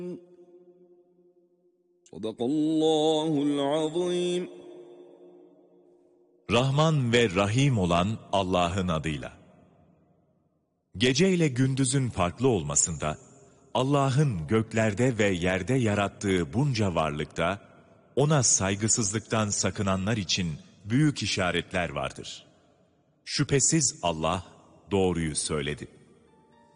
Sadakallahul azim. Rahman ve Rahim olan Allah'ın adıyla. Gece ile gündüzün farklı olmasında, Allah'ın göklerde ve yerde yarattığı bunca varlıkta, ona saygısızlıktan sakınanlar için büyük işaretler vardır. Şüphesiz Allah doğruyu söyledi.